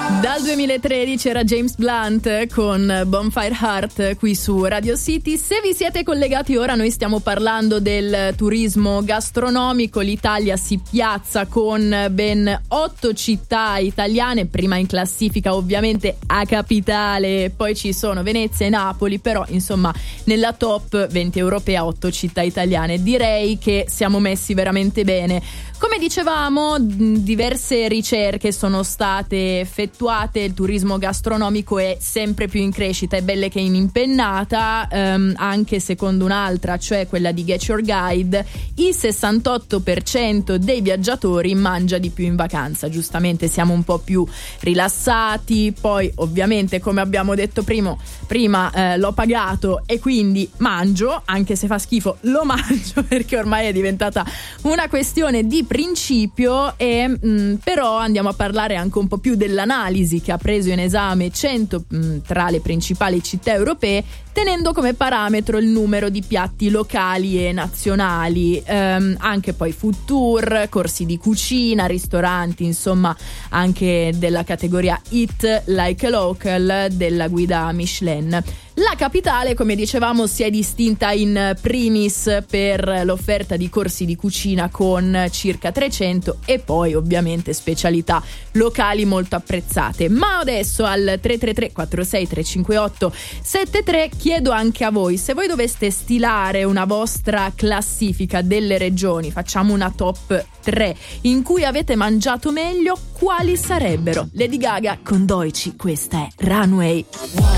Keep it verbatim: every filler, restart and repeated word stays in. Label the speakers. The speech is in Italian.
Speaker 1: Dal duemilatredici era James Blunt con Bonfire Heart qui su Radio City. Se vi siete collegati ora, noi stiamo parlando del turismo gastronomico. L'Italia si piazza con ben otto città italiane, prima in classifica ovviamente a Capitale, poi ci sono Venezia e Napoli, però insomma nella top venti europea otto città italiane. Direi che siamo messi veramente bene. Come dicevamo, diverse ricerche sono state effettuate, il turismo gastronomico è sempre più in crescita, è belle che in impennata, ehm, anche secondo un'altra, cioè quella di Get Your Guide, il sessantotto per cento dei viaggiatori mangia di più in vacanza. Giustamente siamo un po' più rilassati, poi ovviamente come abbiamo detto prima, prima eh, l'ho pagato e quindi mangio, anche se fa schifo lo mangio perché ormai è diventata una questione di principio. E mh, però andiamo a parlare anche un po' più dell'analisi che ha preso in esame cento mh, tra le principali città europee, tenendo come parametro il numero di piatti locali e nazionali, ehm, anche poi food tour, corsi di cucina, ristoranti, insomma anche della categoria Eat Like a Local della guida Michelin. La Capitale, come dicevamo, si è distinta in primis per l'offerta di corsi di cucina con circa trecento e poi ovviamente specialità locali molto apprezzate. Ma adesso al tre tre tre quattro sei tre cinque otto sette tre chiedo anche a voi, se voi doveste stilare una vostra classifica delle regioni, facciamo una top tre in cui avete mangiato meglio, quali sarebbero? Lady Gaga con Deutsche, questa è Runway.